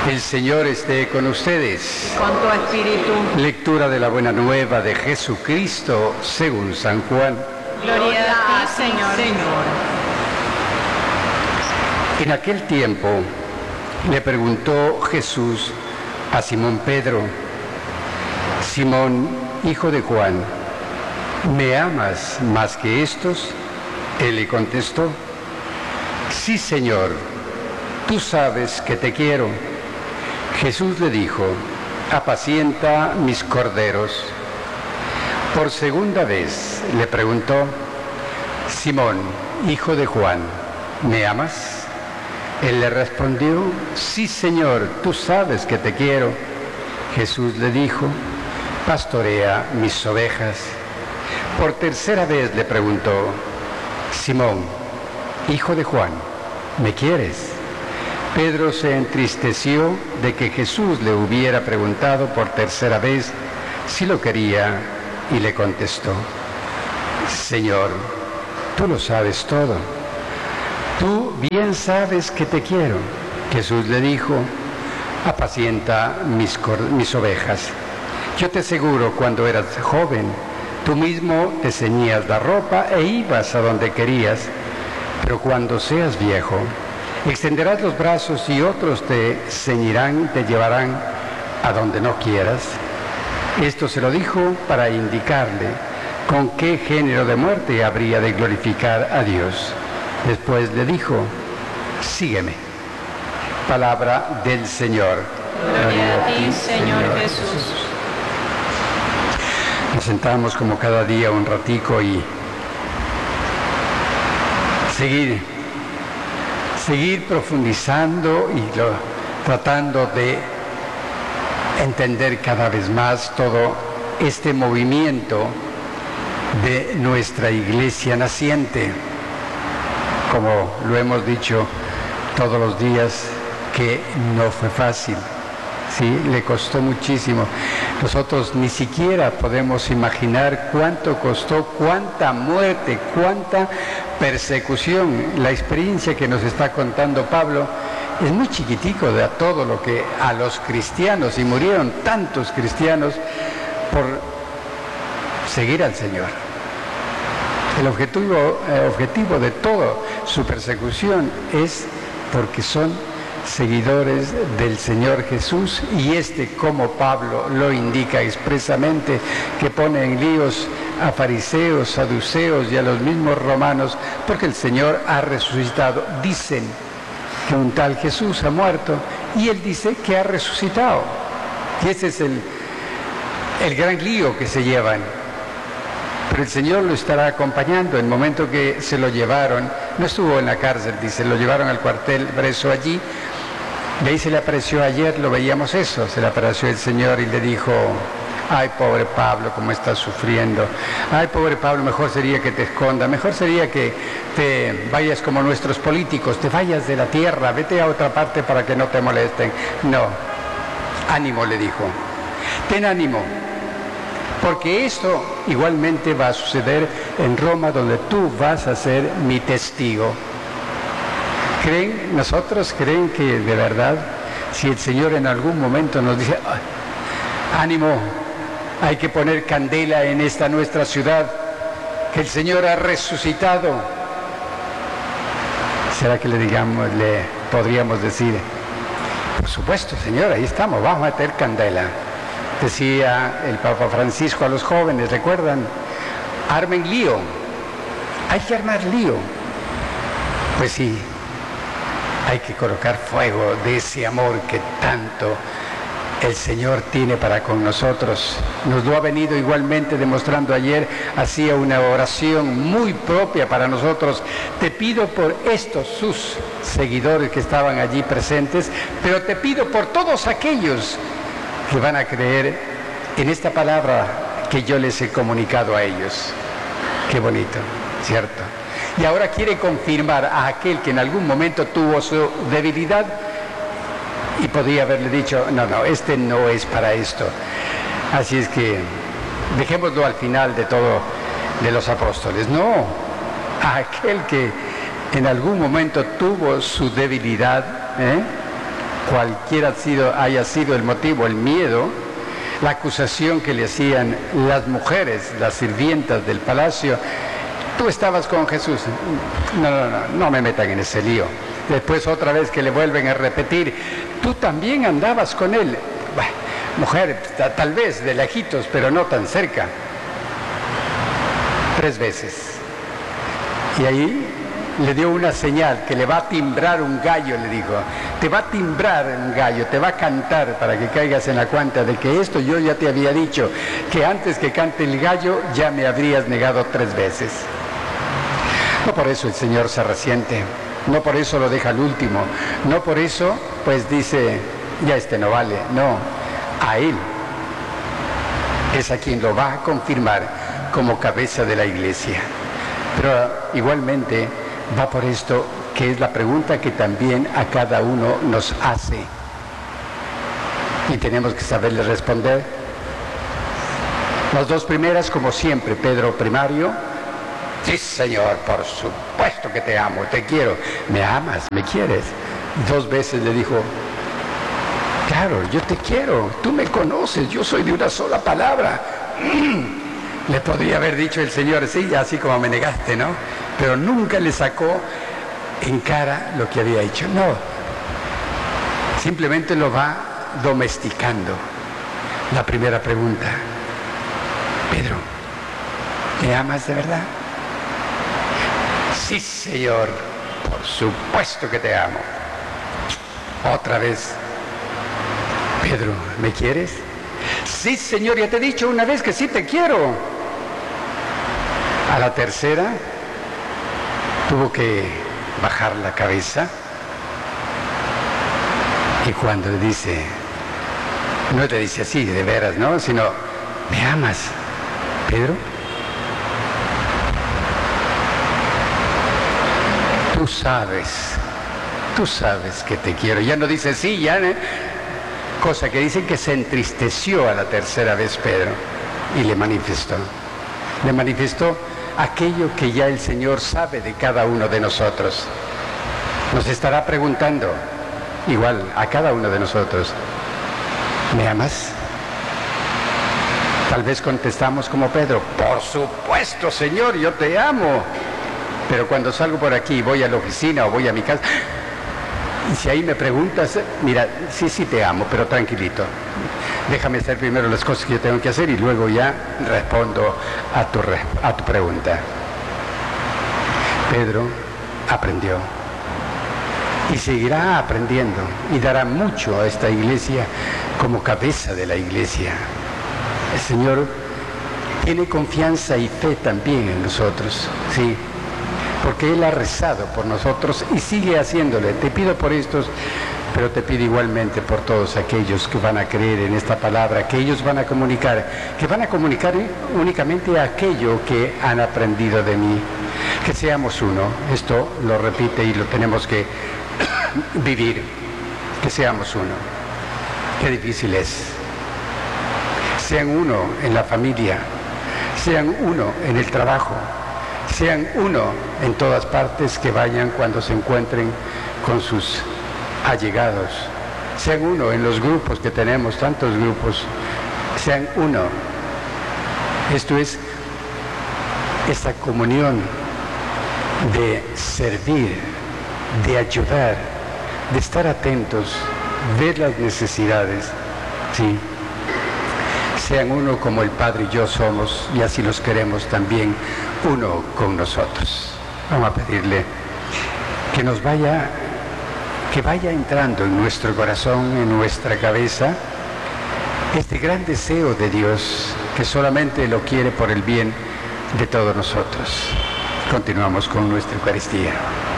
El Señor esté con ustedes. Con tu espíritu. Lectura de la Buena Nueva de Jesucristo según San Juan. Gloria a ti, Señor. En aquel tiempo le preguntó Jesús a Simón Pedro: Simón, hijo de Juan, ¿me amas más que estos? Él le contestó: Sí, Señor, tú sabes que te quiero. Jesús le dijo: apacienta mis corderos. Por segunda vez le preguntó: Simón, hijo de Juan, ¿me amas? Él le respondió: Sí, Señor, tú sabes que te quiero. Jesús le dijo: pastorea mis ovejas. Por tercera vez le preguntó: Simón, hijo de Juan, ¿me quieres? Pedro se entristeció de que Jesús le hubiera preguntado por tercera vez si lo quería y le contestó: Señor, tú lo sabes todo. Tú bien sabes que te quiero. Jesús le dijo: apacienta mis ovejas. Yo te aseguro, cuando eras joven, tú mismo te ceñías la ropa e ibas a donde querías, pero cuando seas viejo, extenderás los brazos y otros te ceñirán y te llevarán a donde no quieras. Esto se lo dijo para indicarle con qué género de muerte habría de glorificar a Dios. Después le dijo: sígueme. Palabra del Señor. Gloria a ti, Señor Jesús. Nos sentamos como cada día un ratico y seguir profundizando y tratando de entender cada vez más todo este movimiento de nuestra iglesia naciente. Como lo hemos dicho todos los días, que no fue fácil, ¿sí? Le costó muchísimo. Nosotros ni siquiera podemos imaginar cuánto costó, cuánta muerte, cuánta persecución. La experiencia que nos está contando Pablo es muy chiquitico de todo lo que a los cristianos, y murieron tantos cristianos por seguir al Señor. El objetivo de toda su persecución es porque son seguidores del Señor Jesús, y como Pablo lo indica expresamente, que pone en líos a fariseos, saduceos y a los mismos romanos, porque el Señor ha resucitado. Dicen que un tal Jesús ha muerto y él dice que ha resucitado, y ese es el gran lío que se llevan. Pero el Señor lo estará acompañando. En el momento que se lo llevaron, no estuvo en la cárcel, dice, lo llevaron al cuartel preso allí. De ahí se le apareció ayer, lo veíamos eso, se le apareció el Señor y le dijo: ay, pobre Pablo, cómo estás sufriendo. Ay, pobre Pablo, mejor sería que te escondas, mejor sería que te vayas como nuestros políticos, te vayas de la tierra, vete a otra parte para que no te molesten. No, ánimo, le dijo, ten ánimo, porque esto igualmente va a suceder en Roma, donde tú vas a ser mi testigo. Nosotros creen que de verdad, si el Señor en algún momento nos dice: ánimo, hay que poner candela en esta nuestra ciudad, que el Señor ha resucitado, ¿será que le podríamos decir: por supuesto, Señor, ahí estamos, vamos a meter candela? Decía el Papa Francisco a los jóvenes, ¿recuerdan? Armen lío, hay que armar lío. Pues sí, hay que colocar fuego de ese amor que tanto el Señor tiene para con nosotros. Nos lo ha venido igualmente demostrando ayer. Hacía una oración muy propia para nosotros: te pido por estos sus seguidores que estaban allí presentes, pero te pido por todos aquellos que van a creer en esta palabra que yo les he comunicado a ellos. Qué bonito, ¿cierto? Y ahora quiere confirmar a aquel que en algún momento tuvo su debilidad y podría haberle dicho: no, este no es para esto. Así es que dejémoslo al final de todo de los apóstoles. No, a aquel que en algún momento tuvo su debilidad, cualquiera haya sido el motivo, el miedo, la acusación que le hacían las mujeres, las sirvientas del palacio, tú estabas con Jesús. No me metan en ese lío. Después otra vez que le vuelven a repetir, tú también andabas con él. Bah, mujer, tal vez de lejitos, pero no tan cerca. 3 veces. Y ahí le dio una señal, que le va a timbrar un gallo, le dijo. Te va a timbrar un gallo, te va a cantar para que caigas en la cuenta de que esto yo ya te había dicho, que antes que cante el gallo ya me habrías negado 3 veces. No por eso el Señor se resiente, no por eso lo deja al último, no por eso pues dice, ya no vale, no, a Él es a quien lo va a confirmar como cabeza de la iglesia. Pero igualmente va por esto, que es la pregunta que también a cada uno nos hace. Y tenemos que saberle responder. Las 2 primeras, como siempre, Pedro primario. Sí, Señor, por supuesto que te amo, te quiero. ¿Me amas? ¿Me quieres? 2 veces le dijo, claro, yo te quiero, tú me conoces, yo soy de una sola palabra. Le podría haber dicho el Señor, sí, así como me negaste, ¿no? Pero nunca le sacó en cara lo que había hecho. No, simplemente lo va domesticando. La primera pregunta, Pedro, ¿me amas de verdad? Sí, Señor, por supuesto que te amo. Otra vez, Pedro, ¿me quieres? Sí, Señor, ya te he dicho una vez que sí te quiero. A la tercera, tuvo que bajar la cabeza y cuando le dice, no te dice así de veras, ¿no? Sino, ¿me amas, Pedro? Tú sabes que te quiero. Ya no dice sí, ya, ¿eh? Cosa que dicen que se entristeció a la tercera vez Pedro y le manifestó aquello que ya el Señor sabe de cada uno de nosotros. Nos estará preguntando, igual a cada uno de nosotros, ¿me amas? Tal vez contestamos como Pedro, por supuesto, Señor, yo te amo. Pero cuando salgo por aquí, voy a la oficina o voy a mi casa, y si ahí me preguntas, mira, sí te amo, pero tranquilito. Déjame hacer primero las cosas que yo tengo que hacer y luego ya respondo a tu pregunta. Pedro aprendió y seguirá aprendiendo y dará mucho a esta iglesia como cabeza de la iglesia. El Señor tiene confianza y fe también en nosotros, sí, porque Él ha rezado por nosotros y sigue haciéndole. Te pido por estos, pero te pido igualmente por todos aquellos que van a creer en esta palabra, que ellos van a comunicar, que van a comunicar únicamente aquello que han aprendido de mí. Que seamos uno, esto lo repite y lo tenemos que vivir, que seamos uno. Qué difícil es. Sean uno en la familia, sean uno en el trabajo, sean uno en todas partes que vayan cuando se encuentren con sus allegados, sean uno en los grupos que tenemos, tantos grupos, sean uno. Esto es esta comunión de servir, de ayudar, de estar atentos, ver las necesidades, ¿sí? Sean uno como el Padre y yo somos, y así los queremos también uno con nosotros. Vamos a pedirle que vaya entrando en nuestro corazón, en nuestra cabeza, este gran deseo de Dios, que solamente lo quiere por el bien de todos nosotros. Continuamos con nuestra Eucaristía.